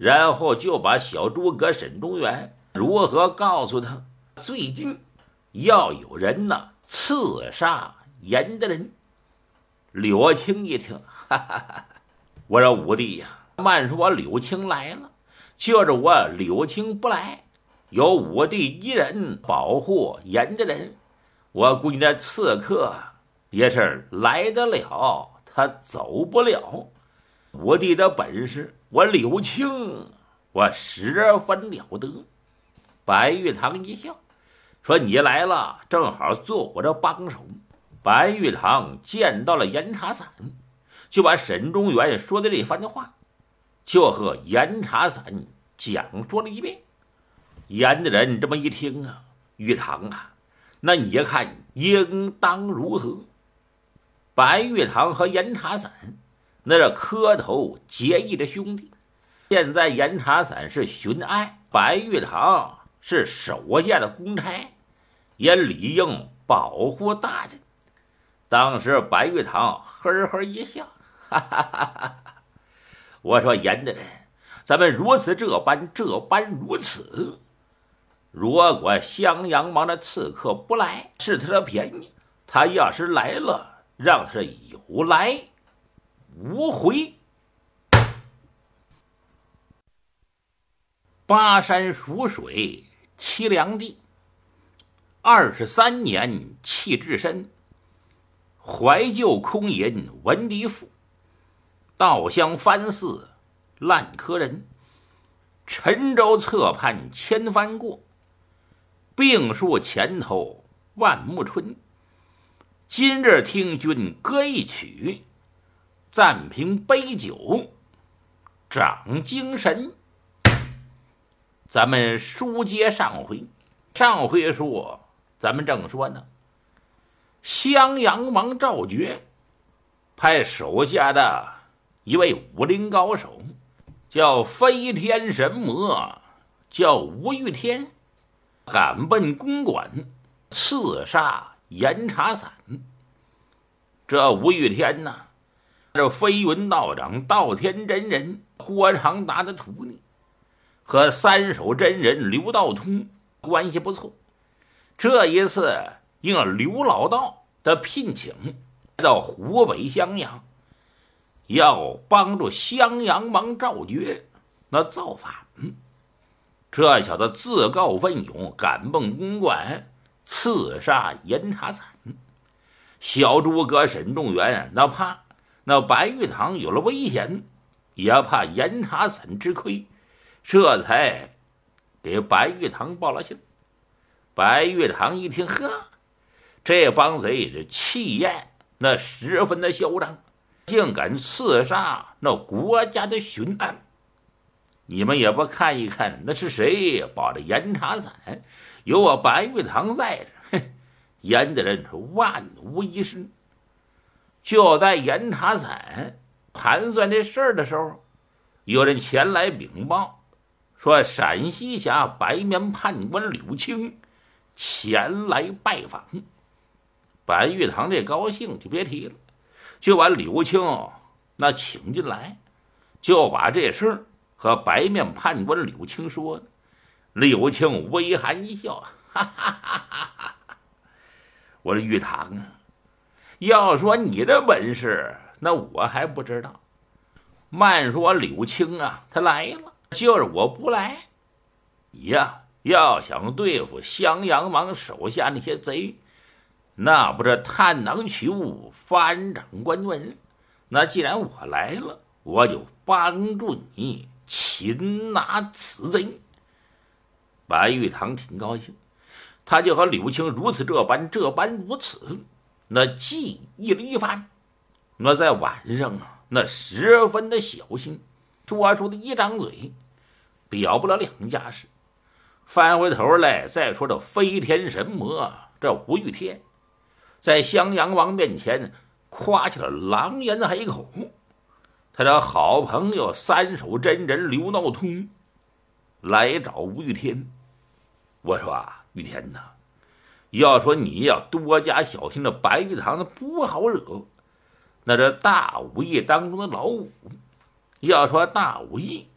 然后就把小诸葛沈中原如何告诉他，最近要有人呢刺杀严家人。柳青一听，哈哈哈！我说武帝呀，慢说我柳青来了，就是我柳青不来，有武帝一人保护严家人，我估计这刺客也是来得了，他走不了。武帝的本事，我柳青我十分了得。白玉堂一笑，说你来了，正好做我这帮手。白玉堂见到了严查散，就把沈中原说的这番话，就和严查散讲说了一遍。严的人这么一听啊，玉堂啊，那你看应当如何？白玉堂和严查散那是磕头结义的兄弟，现在严查散是巡按，白玉堂是手下的公差，也理应保护大人。当时白玉堂呵呵一笑，哈哈哈哈！我说严的人，咱们如此这般如此。如果襄阳王的刺客不来，是他的便宜；他要是来了，让他有来无回。巴山蜀水凄凉地，23年气至深。怀旧空吟闻笛赋，稻香翻似烂柯人。沉舟侧畔千帆过，病树前头万木春。今日听君歌一曲，暂凭杯酒长精神。咱们书接上回，说咱们正说呢，襄阳王赵觉派手下的一位武林高手，叫飞天神魔，叫吴玉天，赶奔公馆刺杀严查散。这吴玉天呢，这飞云道长道天真人郭长达的徒弟，和三手真人刘道通关系不错。这一次应刘老道的聘请，来到湖北襄阳，要帮助襄阳王赵觉那造反。这小子自告奋勇，赶奔公馆刺杀严查散。小诸葛沈仲元那怕那白玉堂有了危险，也怕严查散吃亏，这才给白玉堂报了信。白玉堂一听，呵，这帮贼这气焰那十分的嚣张，竟敢刺杀那国家的巡按。你们也不看一看那是谁保着严查散，有我白玉堂在这，严的人是万无一失。就在严查散盘算这事儿的时候，有人前来禀报，说陕西辖白面判官柳青前来拜访。白玉堂这高兴就别提了，就把柳青那请进来，就把这事和白面判官柳青说的。柳青微含一笑，哈哈哈哈哈！我说玉堂啊，要说你的本事，那我还不知道。慢说柳青啊，他来了，就是我不来，你呀要想对付襄阳王手下那些贼，那不是探囊取物，翻掌关文。那既然我来了，我就帮助你擒拿此贼。白玉堂挺高兴，他就和柳青如此这般如此，那记忆了一番。那在晚上啊，那十分的小心，说出的一张嘴表不了两家事。翻回头来再说这飞天神魔这吴玉天，在襄阳王面前夸起了狼烟海口。他的好朋友三手真人刘道通来找吴玉天，我说啊，玉天呐，要说你要多加小心，这白玉堂的不好惹。那这大武艺当中的老五，要说大武艺，